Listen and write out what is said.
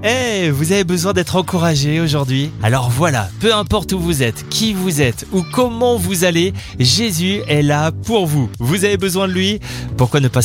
Vous avez besoin d'être encouragé aujourd'hui? Alors voilà, peu importe où vous êtes, qui vous êtes ou comment vous allez, Jésus est là pour vous. Vous avez besoin de lui? Pourquoi ne pas